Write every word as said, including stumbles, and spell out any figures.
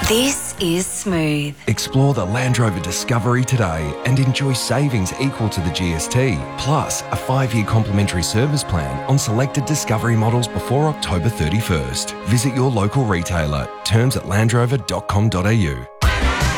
This is Smooth. Explore the Land Rover Discovery today and enjoy savings equal to the G S T, plus a five-year complimentary service plan on selected Discovery models before October thirty-first. Visit your local retailer. Terms at land rover dot com dot a u.